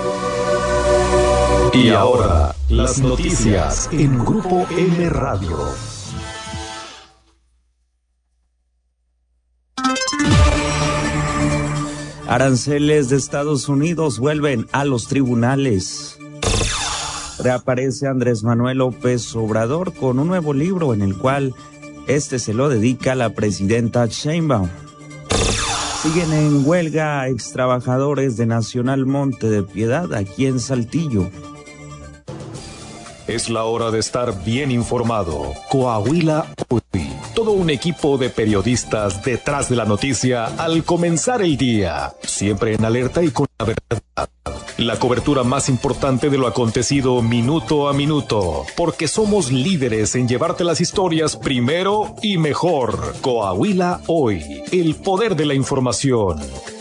Y ahora, las noticias en Grupo M Radio. Aranceles de Estados Unidos vuelven a los tribunales. Reaparece Andrés Manuel López Obrador con un nuevo libro en el cual se lo dedica a la presidenta Sheinbaum. Siguen en huelga extrabajadores de Nacional Monte de Piedad aquí en Saltillo. Es la hora de estar bien informado. Coahuila Hoy. Todo un equipo de periodistas detrás de la noticia al comenzar el día. Siempre en alerta y con la verdad. La cobertura más importante de lo acontecido minuto a minuto. Porque somos líderes en llevarte las historias primero y mejor. Coahuila Hoy. El poder de la información.